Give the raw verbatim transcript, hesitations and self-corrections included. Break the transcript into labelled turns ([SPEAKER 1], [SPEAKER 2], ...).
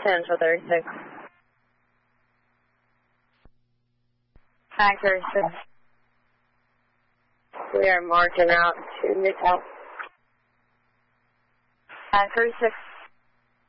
[SPEAKER 1] Central thirty-six. Hi, thirty-six. We are marking out to Midtown. Hi, thirty-six.